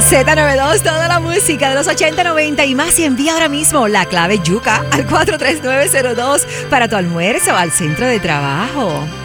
Z92, toda la música de los 80, 90 y más. Y envía ahora mismo la clave Yuca al 43902 para tu almuerzo al centro de trabajo.